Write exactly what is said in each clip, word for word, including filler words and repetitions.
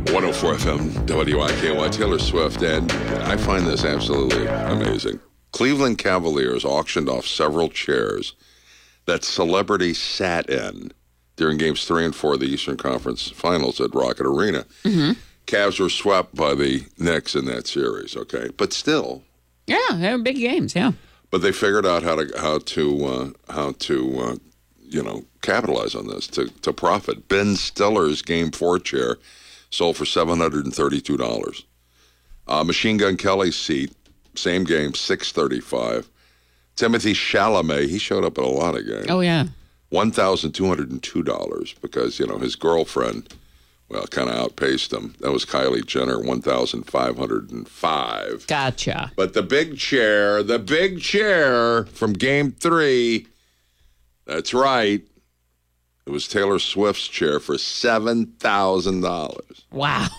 one oh four F M, W I K Y, Taylor Swift, and I find this absolutely amazing. Cleveland Cavaliers auctioned off several chairs that celebrities sat in during games three and four of the Eastern Conference Finals at Rocket Arena. Mm-hmm. Cavs were swept by the Knicks in that series, okay? But still. Yeah, they were big games, yeah. But they figured out how to, how to, uh, how to uh, you know, capitalize on this, to, to profit. Ben Stiller's Game four chair sold for seven hundred thirty-two dollars. Uh, Machine Gun Kelly's seat, same game, six hundred thirty-five dollars. Timothy Chalamet, he showed up at a lot of games. Oh, yeah. one thousand two hundred two dollars because, you know, his girlfriend, well, kind of outpaced him. That was Kylie Jenner, one thousand five hundred five dollars. Gotcha. But the big chair, the big chair from Game three, that's right. It was Taylor Swift's chair for seven thousand dollars. Wow.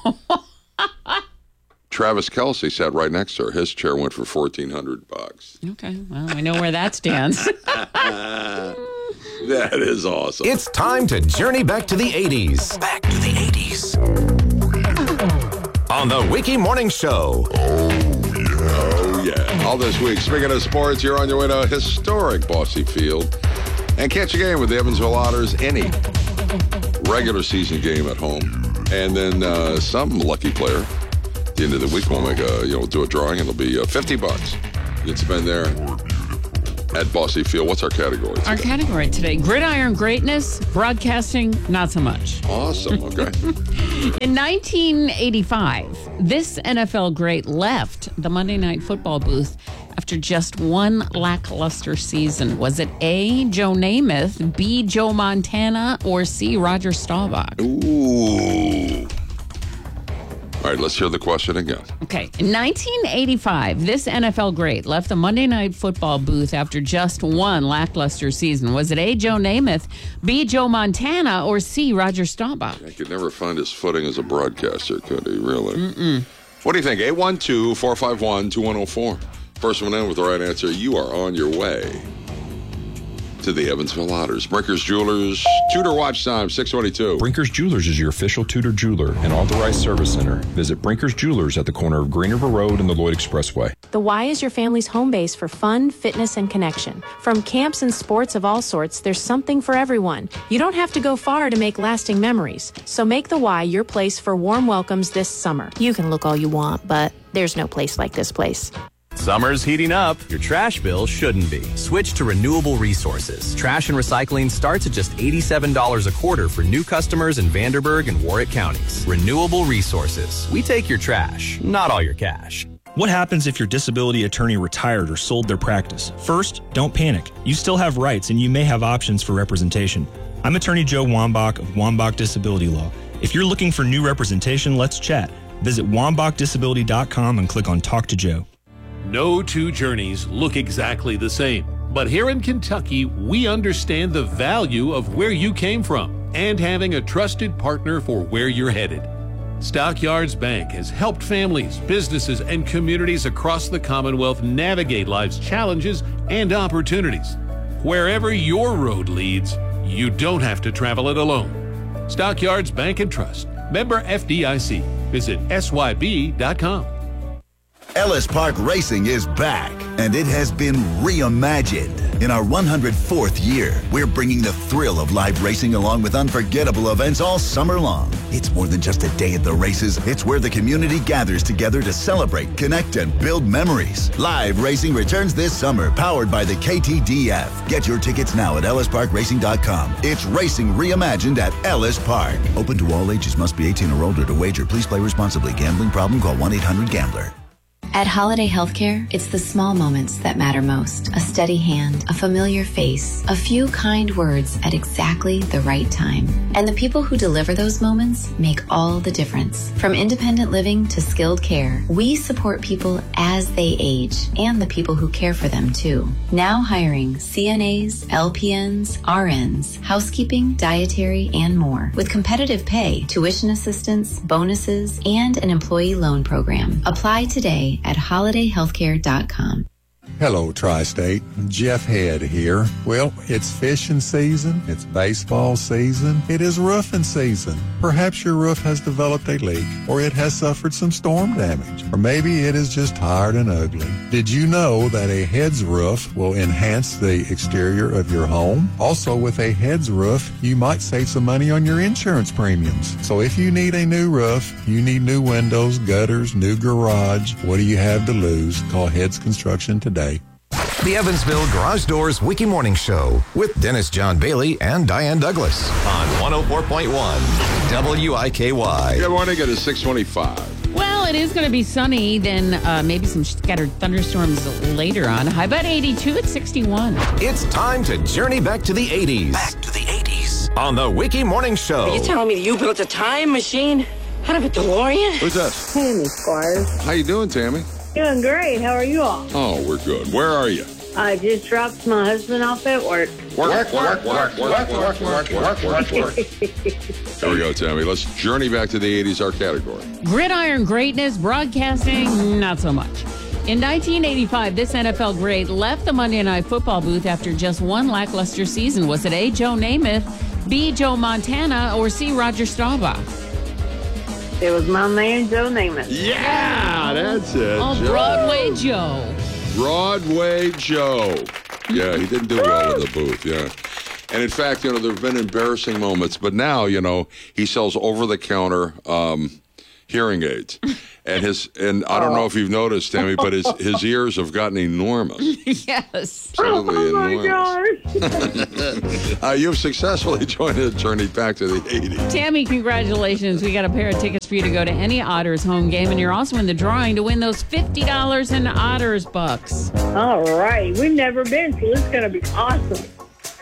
Travis Kelce sat right next to her. His chair went for fourteen hundred bucks. Okay, well, I know where that stands. That is awesome. It's time to journey back to the eighties. Back to the eighties. On the Wiki Morning Show. Oh, yeah. All this week. Speaking of sports, you're on your way to historic Bosse Field. And catch a game with the Evansville Otters, any regular season game at home. And then uh, some lucky player at the end of the week will make a, you know, do a drawing, and it'll be uh, fifty bucks. You can spend there at Bosse Field. What's our category today? Our category today, gridiron greatness, broadcasting, not so much. Awesome, okay. In nineteen eighty-five, this N F L great left the Monday Night Football booth after just one lackluster season. Was it A, Joe Namath, B, Joe Montana, or C, Roger Staubach? Ooh. All right, let's hear the question again. Okay. In nineteen eighty-five, this N F L great left the Monday Night Football booth after just one lackluster season. Was it A, Joe Namath, B, Joe Montana, or C, Roger Staubach? I could never find his footing as a broadcaster, could he, really? Mm-mm. What do you think? eight one two, four five one, two one zero four. First one in with the right answer, you are on your way to the Evansville Otters. Brinker's Jewelers, Tudor Watch Time, six twenty-two. Brinker's Jewelers is your official Tudor jeweler and authorized service center. Visit Brinker's Jewelers at the corner of Green River Road and the Lloyd Expressway. The Y is your family's home base for fun, fitness, and connection. From camps and sports of all sorts, there's something for everyone. You don't have to go far to make lasting memories. So make the Y your place for warm welcomes this summer. You can look all you want, but there's no place like this place. Summer's heating up. Your trash bill shouldn't be. Switch to Renewable Resources. Trash and recycling starts at just eighty-seven dollars a quarter for new customers in Vanderburgh and Warwick counties. Renewable Resources. We take your trash, not all your cash. What happens if your disability attorney retired or sold their practice? First, don't panic. You still have rights and you may have options for representation. I'm attorney Joe Wambach of Wambach Disability Law. If you're looking for new representation, let's chat. Visit wambach disability dot com and click on Talk to Joe. No two journeys look exactly the same, but here in Kentucky, we understand the value of where you came from and having a trusted partner for where you're headed. Stockyards Bank has helped families, businesses, and communities across the Commonwealth navigate life's challenges and opportunities. Wherever your road leads, you don't have to travel it alone. Stockyards Bank and Trust, member F D I C. Visit S Y B dot com. Ellis Park Racing is back, and it has been reimagined. In our one hundred fourth year, we're bringing the thrill of live racing along with unforgettable events all summer long. It's more than just a day at the races. It's where the community gathers together to celebrate, connect, and build memories. Live racing returns this summer, powered by the K T D F. Get your tickets now at ellis park racing dot com. It's racing reimagined at Ellis Park. Open to all ages. Must be eighteen or older to wager. Please play responsibly. Gambling problem? Call one eight hundred gambler. At Holiday Healthcare, it's the small moments that matter most. A steady hand, a familiar face, a few kind words at exactly the right time. And the people who deliver those moments make all the difference. From independent living to skilled care, we support people as they age and the people who care for them too. Now hiring C N As, L P Ns, R Ns, housekeeping, dietary, and more. With competitive pay, tuition assistance, bonuses, and an employee loan program. Apply today at holiday healthcare dot com. Hello, Tri-State. Jeff Head here. Well, it's fishing season. It's baseball season. It is roofing season. Perhaps your roof has developed a leak, or it has suffered some storm damage, or maybe it is just tired and ugly. Did you know that a Heads roof will enhance the exterior of your home? Also, with a Heads roof, you might save some money on your insurance premiums. So if you need a new roof, you need new windows, gutters, new garage, what do you have to lose? Call Heads Construction today. The Evansville Garage Doors Wiki Morning Show with Dennis John Bailey and Diane Douglas on one oh four point one W I K Y. Good morning. It is six twenty-five. Well, it is going to be sunny, then uh, maybe some scattered thunderstorms later on. High about eighty-two at sixty-one. It's time to journey back to the eighties. Back to the eighties on the Wiki Morning Show. Are you telling me that you built a time machine out of a DeLorean? Who's that? Tammy Squires. How you doing, Tammy? Doing great. How are you all? Oh, we're good. Where are you? I just dropped my husband off at work. Work, work, work, work, work, work, work, work, work. Here we go, Tammy. Let's journey back to the eighties, our category. Gridiron greatness, broadcasting, not so much. In nineteen eighty-five, this N F L great left the Monday Night Football booth after just one lackluster season. Was it A, Joe Namath, B, Joe Montana, or C, Roger Staubach? It was my man, Joe Namath. Yeah, that's it. Oh, Joe. Broadway Joe. Broadway Joe. Yeah, he didn't do well in the booth, yeah. And in fact, you know, there have been embarrassing moments, but now, you know, he sells over-the-counter um, hearing aids. And his and I don't know if you've noticed, Tammy, but his, his ears have gotten enormous. Yes. Absolutely oh, my enormous. gosh. uh, you've successfully joined a journey back to the eighties. Tammy, congratulations. We got a pair of tickets for you to go to any Otters home game, and you're also in the drawing to win those fifty dollars in Otters bucks. All right. We've never been, so this is going to be awesome.